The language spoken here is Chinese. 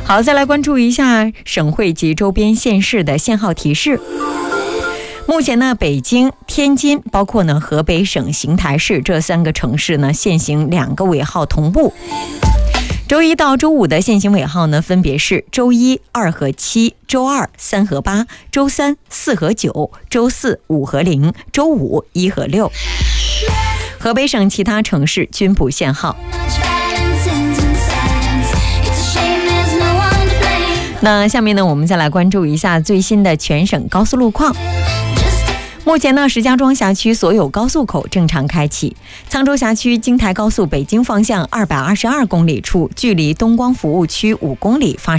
好，再来关注一下省会及周边县市的限号提示。目前呢，北京、天津，包括呢河北省邢台市这3个城市呢，限行2个尾号同步。周一到周五的限行尾号呢，分别是周一2和7，周二3和8，周三4和9，周四5和0，周五1和6。河北省其他城市均不限号。那下面呢，我们再来关注一下最新的全省高速路况。目前呢，石家庄辖区所有高速口正常开启。沧州辖区京台高速北京方向222公里处，距离东光服务区5公里发生